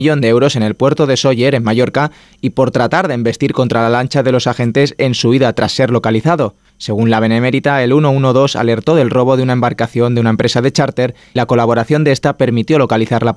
de euros en el puerto de Sóller, en Mallorca, y por tratar de embestir contra la lancha de los agentes en su huida tras ser localizado. Según la Benemérita, el 112 alertó del robo de una embarcación de una empresa de charter. La colaboración de esta permitió localizar la